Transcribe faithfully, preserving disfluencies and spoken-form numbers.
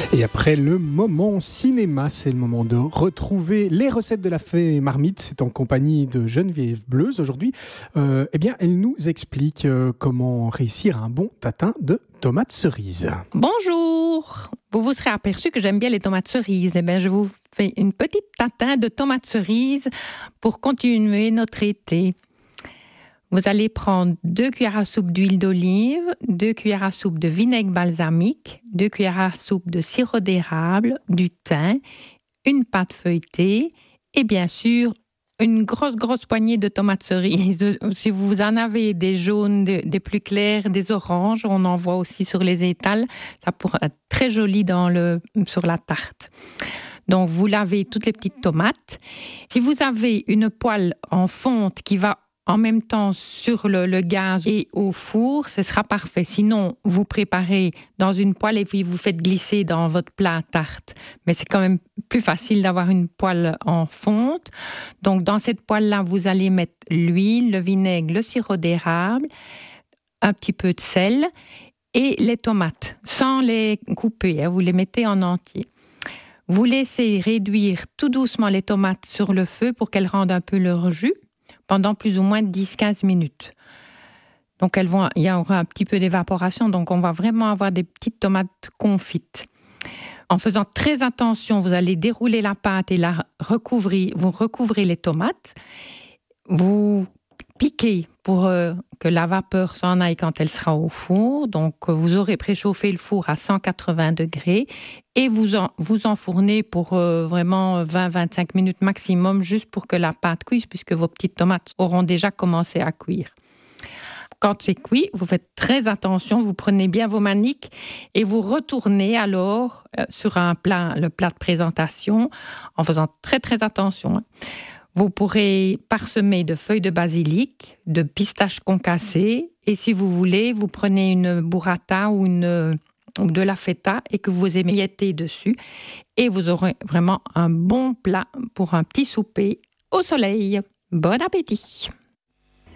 Et après le moment cinéma, c'est le moment de retrouver les recettes de la fée Marmite. C'est en compagnie de Geneviève Bleuze aujourd'hui. Euh, eh bien, elle nous explique euh, comment réussir un bon tatin de tomates cerises. Bonjour! Vous vous serez aperçu que j'aime bien les tomates cerises. Eh bien, je vous fais une petite tatin de tomates cerises pour continuer notre été. Vous allez prendre deux cuillères à soupe d'huile d'olive, deux cuillères à soupe de vinaigre balsamique, deux cuillères à soupe de sirop d'érable, du thym, une pâte feuilletée et bien sûr une grosse, grosse poignée de tomates cerises. Si vous en avez des jaunes, des, des plus clairs, des oranges, on en voit aussi sur les étals. Ça pourrait être très joli dans le, sur la tarte. Donc, vous lavez toutes les petites tomates. Si vous avez une poêle en fonte qui va en même temps sur le, le gaz et au four, ce sera parfait. Sinon, vous préparez dans une poêle et puis vous faites glisser dans votre plat à tarte. Mais c'est quand même plus facile d'avoir une poêle en fonte. Donc, dans cette poêle-là, vous allez mettre l'huile, le vinaigre, le sirop d'érable, un petit peu de sel et les tomates, sans les couper. Hein, vous les mettez en entier. Vous laissez réduire tout doucement les tomates sur le feu pour qu'elles rendent un peu leur jus pendant plus ou moins dix à quinze minutes. Donc, elles vont, il y aura un petit peu d'évaporation, donc on va vraiment avoir des petites tomates confites. En faisant très attention, vous allez dérouler la pâte et la recouvrir, vous recouvrez les tomates, vous piquez pour euh, que la vapeur s'en aille quand elle sera au four. Donc, vous aurez préchauffé le four à cent quatre-vingts degrés et vous, en, vous enfournez pour euh, vraiment vingt à vingt-cinq minutes maximum, juste pour que la pâte cuise, puisque vos petites tomates auront déjà commencé à cuire. Quand c'est cuit, vous faites très attention, vous prenez bien vos maniques et vous retournez alors euh, sur un plat, le plat de présentation, en faisant très très attention. Hein. Vous pourrez parsemer de feuilles de basilic, de pistaches concassées et si vous voulez, vous prenez une burrata ou, une, ou de la feta et que vous émiettez dessus et vous aurez vraiment un bon plat pour un petit souper au soleil. Bon appétit!